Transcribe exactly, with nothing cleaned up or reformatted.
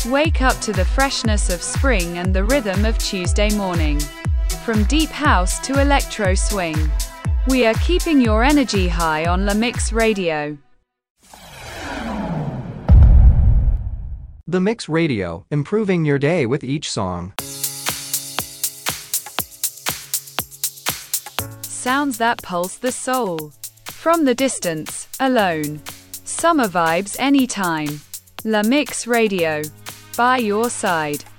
Wake up to the freshness of spring and the rhythm of Tuesday morning. From deep house to electro swing, we are keeping your energy high on La Mix Radio. The Mix Radio, improving your day with each song. Sounds that pulse the soul. From the distance, alone. Summer vibes anytime. La Mix Radio. By your side.